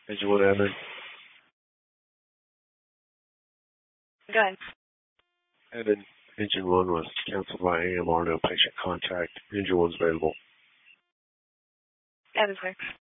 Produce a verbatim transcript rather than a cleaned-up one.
Engine one admin. Go ahead. Admin, engine one was canceled by A M R, no patient contact. Engine one's available. Admin, sir.